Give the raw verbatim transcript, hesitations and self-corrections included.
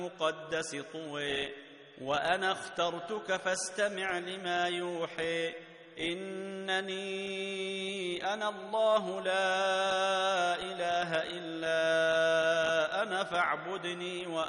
المقدس طوي. وأنا اخترتك فاستمع لما يوحي. إنني أنا الله لا إله إلا أنا فاعبدني